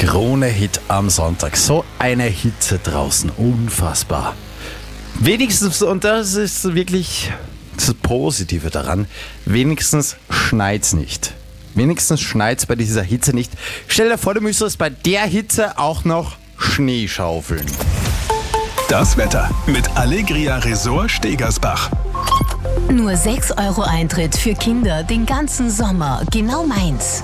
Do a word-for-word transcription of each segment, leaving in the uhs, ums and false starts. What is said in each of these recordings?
Krone-Hit am Sonntag. So eine Hitze draußen. Unfassbar. Wenigstens, und das ist wirklich das Positive daran, wenigstens schneit's nicht. Wenigstens schneit's bei dieser Hitze nicht. Stell dir vor, du müsstest bei der Hitze auch noch Schnee schaufeln. Das Wetter mit Allegria Resort Stegersbach. Nur sechs Euro Eintritt für Kinder den ganzen Sommer. Genau meins.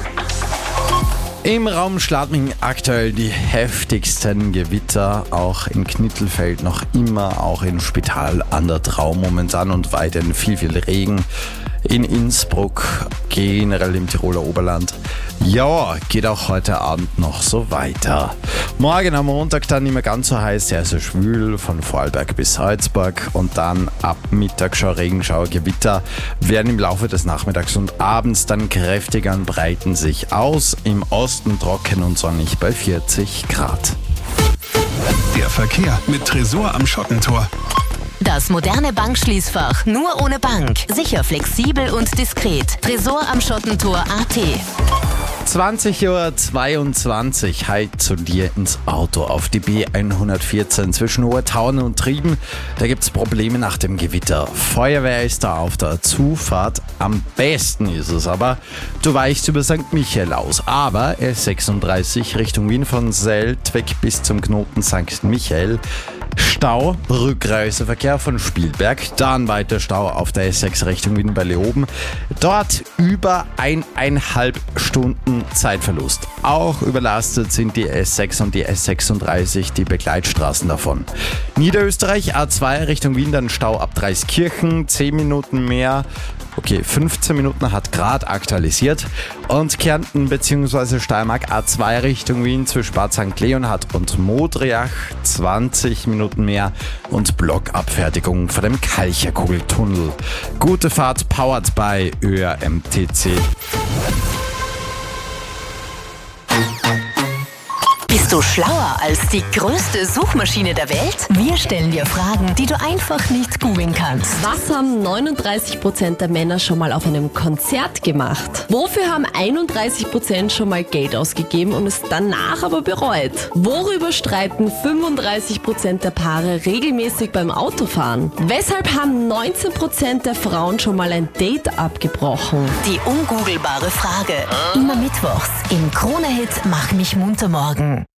Im Raum Schladming aktuell die heftigsten Gewitter, auch in Knittelfeld noch immer, auch im Spital an der Traun momentan und weiterhin viel, viel Regen. In Innsbruck, generell im Tiroler Oberland. Ja, geht auch heute Abend noch so weiter. Morgen am Montag dann nicht mehr ganz so heiß, sehr, sehr schwül von Vorarlberg bis Salzburg und dann ab Mittag schon Regenschauer, Gewitter werden im Laufe des Nachmittags und abends dann kräftiger und breiten sich aus. Im Osten trocken und sonnig bei vierzig Grad. Der Verkehr mit Tresor am Schottentor. Das moderne Bankschließfach nur ohne Bank. Sicher, flexibel und diskret. Tresor am Schottentor punkt a t. zwanzig Uhr zweiundzwanzig, hi zu dir ins Auto auf die B hundertvierzehn zwischen Obertauern und Trieben. Da gibt's Probleme nach dem Gewitter. Feuerwehr ist da auf der Zufahrt. Am besten ist es aber, du weichst über Sankt Michael aus. Aber S sechsunddreißig Richtung Wien von Selt weg bis zum Knoten Sankt Michael. Stau, Rückreiseverkehr von Spielberg, dann weiter Stau auf der S sechs Richtung Wien bei Leoben. Dort über eineinhalb Stunden Zeitverlust. Auch überlastet sind die S sechs und die S sechsunddreißig, die Begleitstraßen davon. Niederösterreich A zwei Richtung Wien, dann Stau ab Dreiskirchen, zehn Minuten mehr. Okay, fünfzehn Minuten hat gerade aktualisiert. Und Kärnten bzw. Steiermark A zwei Richtung Wien zwischen Bad Sankt Leonhard und Modriach, zwanzig Minuten mehr. Und Blockabfertigung vor dem Kalcherkugeltunnel. Gute Fahrt powered by Ö R M T C. Bist du schlauer als die größte Suchmaschine der Welt? Wir stellen dir Fragen, die du einfach nicht googeln kannst. Was haben neununddreißig Prozent der Männer schon mal auf einem Konzert gemacht? Wofür haben einunddreißig Prozent schon mal Geld ausgegeben und es danach aber bereut? Worüber streiten fünfunddreißig Prozent der Paare regelmäßig beim Autofahren? Weshalb haben neunzehn Prozent der Frauen schon mal ein Date abgebrochen? Die ungoogelbare Frage. Immer mittwochs im Krone-Hit Mach mich munter morgen.